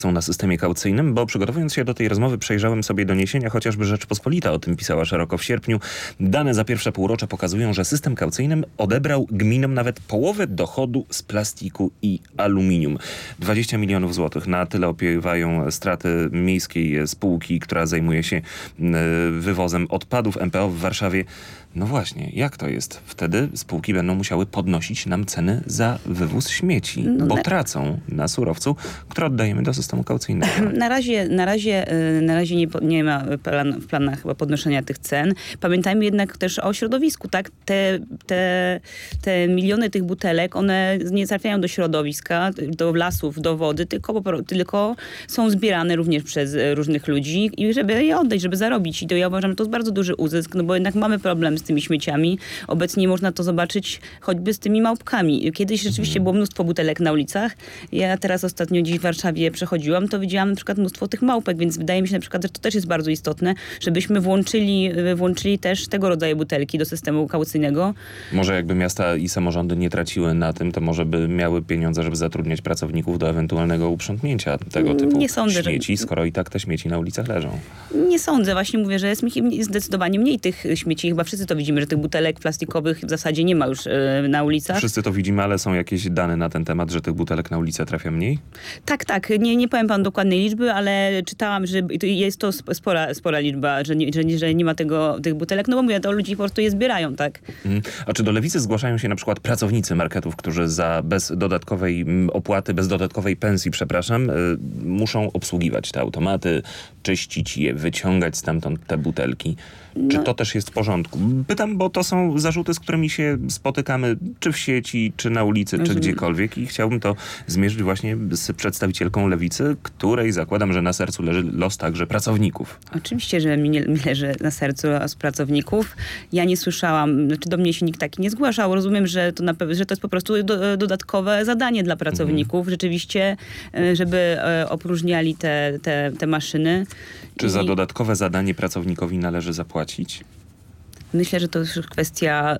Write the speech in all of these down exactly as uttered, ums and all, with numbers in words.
na systemie kaucyjnym, bo przygotowując się do tej rozmowy przejrzałem sobie doniesienia, chociażby Rzeczpospolita o tym pisała szeroko w sierpniu. Dane za pierwsze półrocze pokazują, że system kaucyjny odebrał gminom nawet połowę dochodu z plastiku i aluminium. dwadzieścia milionów złotych. Na tyle opiewają straty miejskiej spółki, która zajmuje się wywozem odpadów M P O w Warszawie. No właśnie, jak to jest? Wtedy spółki będą musiały podnosić nam ceny za wywóz śmieci, no, bo na... tracą na surowcu, który oddajemy do systemu kaucyjnego. Na razie, na razie, na razie nie, nie ma plan, w planach chyba podnoszenia tych cen. Pamiętajmy jednak też o środowisku, tak? Te, te, te miliony tych butelek, one nie trafiają do środowiska, do lasów, do wody, tylko, tylko są zbierane również przez różnych ludzi i żeby je oddać, żeby zarobić. I to ja uważam, że to jest bardzo duży uzysk, no bo jednak mamy problem z tymi śmieciami. Obecnie można to zobaczyć choćby z tymi małpkami. Kiedyś rzeczywiście było mnóstwo butelek na ulicach. Ja teraz ostatnio dziś w Warszawie przechodziłam, to widziałam na przykład mnóstwo tych małpek, więc wydaje mi się na przykład, że to też jest bardzo istotne, żebyśmy włączyli, włączyli też tego rodzaju butelki do systemu kaucyjnego. Może jakby miasta i samorządy nie traciły na tym, to może by miały pieniądze, żeby zatrudniać pracowników do ewentualnego uprzątnięcia tego typu nie sądzę, śmieci, że... skoro i tak te śmieci na ulicach leżą. Nie sądzę. Właśnie mówię, że jest zdecydowanie mniej tych śmieci. Chyba wszyscy to widzimy, że tych butelek plastikowych w zasadzie nie ma już e, na ulicach. Wszyscy to widzimy, ale są jakieś dane na ten temat, że tych butelek na ulicę trafia mniej? Tak, tak. Nie, nie powiem panu dokładnej liczby, ale czytałam, że jest to spora, spora liczba, że nie, że, że nie ma tego, tych butelek. No bo mówię, to ludzi po prostu je zbierają, tak? Hmm. A czy do Lewicy zgłaszają się na przykład pracownicy marketów, którzy za bez dodatkowej opłaty, bez dodatkowej pensji, przepraszam, y, muszą obsługiwać te automaty, czyścić je, wyciągać stamtąd te butelki? Czy No. to też jest w porządku? Pytam, bo to są zarzuty, z którymi się spotykamy czy w sieci, czy na ulicy, czy gdziekolwiek i chciałbym to zmierzyć właśnie z przedstawicielką Lewicy, której zakładam, że na sercu leży los także pracowników. Oczywiście, że mi, nie, mi leży na sercu los pracowników. Ja nie słyszałam, znaczy do mnie się nikt taki nie zgłaszał. Rozumiem, że to, na pewno, że to jest po prostu do, dodatkowe zadanie dla pracowników. Mhm. Rzeczywiście, żeby opróżniali te, te, te maszyny. Czy za dodatkowe zadanie pracownikowi należy zapłacić? Myślę, że to już kwestia,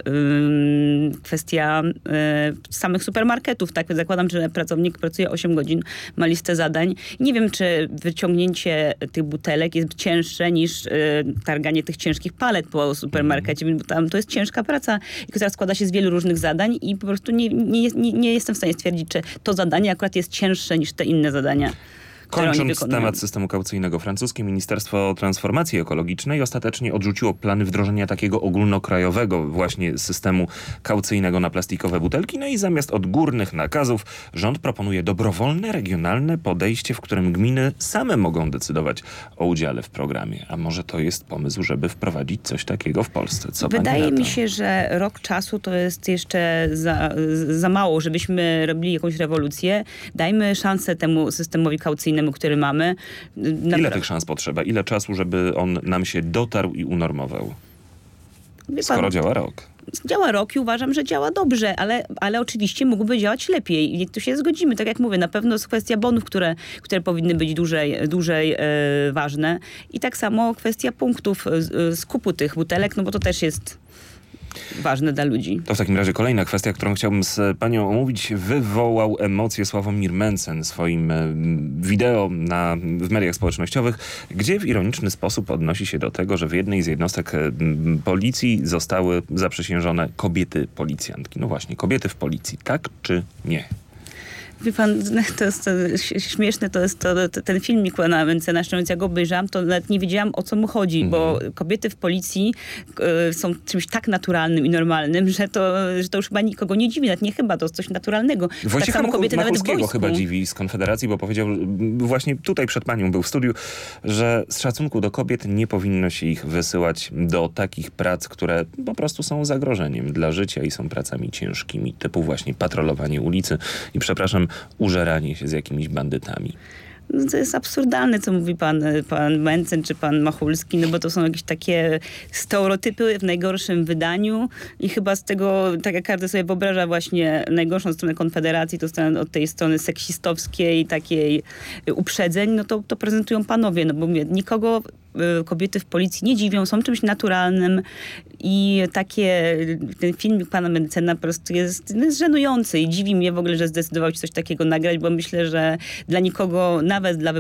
ym, kwestia y, samych supermarketów. Tak, zakładam, że pracownik pracuje osiem godzin, ma listę zadań. Nie wiem, czy wyciągnięcie tych butelek jest cięższe niż y, targanie tych ciężkich palet po supermarkecie, bo tam to jest ciężka praca, która składa się z wielu różnych zadań i po prostu nie, nie, nie, nie jestem w stanie stwierdzić, czy to zadanie akurat jest cięższe niż te inne zadania. Kończąc temat systemu kaucyjnego, francuskie Ministerstwo Transformacji Ekologicznej ostatecznie odrzuciło plany wdrożenia takiego ogólnokrajowego właśnie systemu kaucyjnego na plastikowe butelki. No i zamiast odgórnych nakazów rząd proponuje dobrowolne, regionalne podejście, w którym gminy same mogą decydować o udziale w programie. A może to jest pomysł, żeby wprowadzić coś takiego w Polsce? Co Wydaje mi się, że rok czasu to jest jeszcze za, za mało, żebyśmy robili jakąś rewolucję. Dajmy szansę temu systemowi kaucyjnemu, który mamy. Napra- Ile tych szans potrzeba? Ile czasu, żeby on nam się dotarł i unormował? Wie Skoro pan, działa rok. Działa rok i uważam, że działa dobrze, ale, ale oczywiście mógłby działać lepiej. I tu się zgodzimy. Tak jak mówię, na pewno jest kwestia bonów, które, które powinny być dłużej, dłużej e, ważne. I tak samo kwestia punktów e, skupu tych butelek, no bo to też jest ważne dla ludzi. To w takim razie kolejna kwestia, którą chciałbym z panią omówić. Wywołał emocje Sławomir Mencen swoim wideo na, w mediach społecznościowych, gdzie w ironiczny sposób odnosi się do tego, że w jednej z jednostek policji zostały zaprzysiężone kobiety policjantki. No właśnie, kobiety w policji, tak czy nie? Wie pan, to jest to śmieszne, to jest to, to, ten filmik pana Mencena, szczerze, ja go obejrzałam, to nawet nie wiedziałam, o co mu chodzi, mm. bo kobiety w policji y, są czymś tak naturalnym i normalnym, że to, że to już chyba nikogo nie dziwi, nawet nie chyba, to jest coś naturalnego. Wojciecha tak samo kobiety nawet w wojsku. chyba dziwi z Konfederacji, bo powiedział, właśnie tutaj przed panią był w studiu, że z szacunku do kobiet nie powinno się ich wysyłać do takich prac, które po prostu są zagrożeniem dla życia i są pracami ciężkimi, typu właśnie patrolowanie ulicy i przepraszam, użeranie się z jakimiś bandytami. No to jest absurdalne, co mówi pan, pan Mencen czy pan Machulski, no bo to są jakieś takie stereotypy w najgorszym wydaniu i chyba z tego, tak jak każdy sobie wyobraża właśnie najgorszą stronę Konfederacji, to stronę od tej strony seksistowskiej, takiej uprzedzeń, no to, to prezentują panowie, no bo mówię, nikogo y, kobiety w policji nie dziwią, są czymś naturalnym i takie, ten filmik pana Mencena po prostu jest, no jest żenujący i dziwi mnie w ogóle, że zdecydował się coś takiego nagrać, bo myślę, że dla nikogo, nawet dla